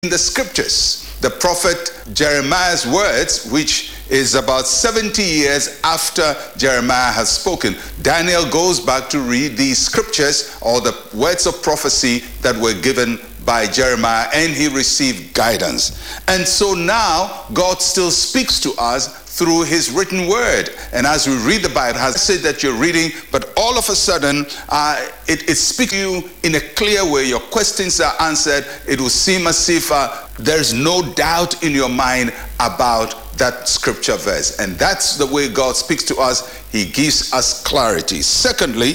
in the scriptures. The prophet Jeremiah's words, which is about 70 years after Jeremiah has spoken. Daniel goes back to read the scriptures or the words of prophecy that were given by Jeremiah, and he received guidance. And so now God still speaks to us through his written word. And as we read the Bible, it has said that you're reading, but all of a sudden it speaks to you in a clear way. Your questions are answered. It will seem as if there's no doubt in your mind about that scripture verse. And that's the way God speaks to us. He gives us clarity. Secondly,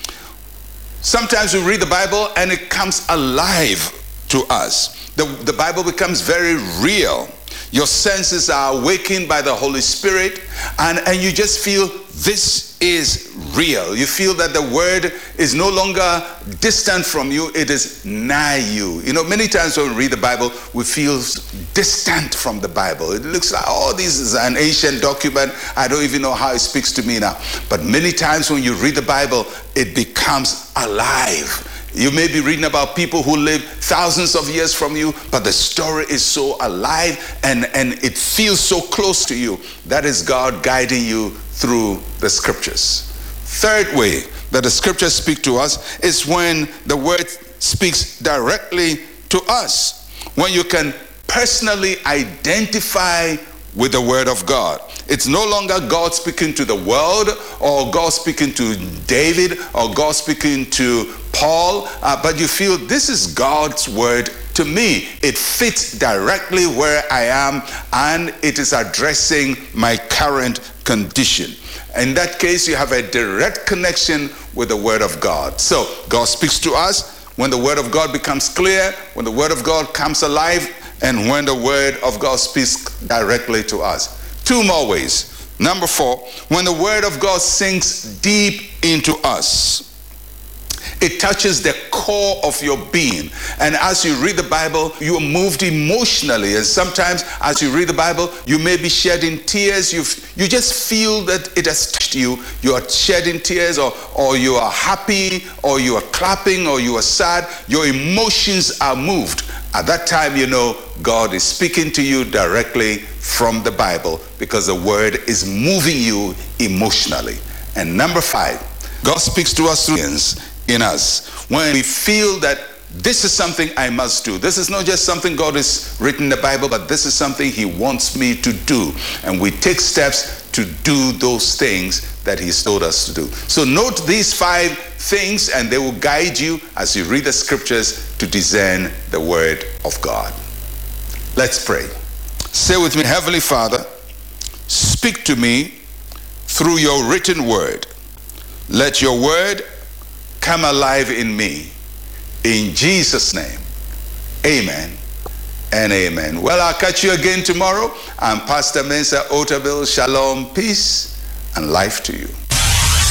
sometimes we read the Bible and it comes alive to us. The Bible becomes very real. Your senses are awakened by the Holy Spirit, and you just feel this is real. You feel that the word is no longer distant from you, it is nigh you. You know, many times when we read the Bible, we feel distant from the Bible. It looks like, oh, this is an ancient document. I don't even know how it speaks to me now. But many times when you read the Bible, it becomes alive. You may be reading about people who live thousands of years from you, but the story is so alive and it feels so close to you. That is God guiding you through the scriptures. Third way that the scriptures speak to us is when the word speaks directly to us. When you can personally identify with the word of God. It's no longer God speaking to the world, or God speaking to David, or God speaking to Paul, but you feel this is God's word to me. It fits directly where I am, and it is addressing my current condition. In that case, you have a direct connection with the word of God. So God speaks to us when the word of God becomes clear, when the word of God comes alive, and when the word of God speaks directly to us. Two more ways. Number 4, when the word of God sinks deep into us. It touches the core of your being. And as you read the Bible, you are moved emotionally. And sometimes as you read the Bible, you may be shedding tears. You just feel that it has touched you. You are shedding tears, or you are happy, or you are clapping, or you are sad. Your emotions are moved. At that time, you know God is speaking to you directly from the Bible, because the word is moving you emotionally. And number 5, God speaks to us through in us when we feel that this is something I must do. This is not just something God has written in the Bible, but this is something he wants me to do. And we take steps to do those things that he's told us to do. So note these 5 things, and they will guide you as you read the scriptures to discern the word of God. Let's pray. Say with me, Heavenly Father, speak to me through your written word. Let your word come alive in me. In Jesus' name, amen and amen. Well, I'll catch you again tomorrow. I'm Pastor Mensa Otabil. Shalom, peace, and life to you.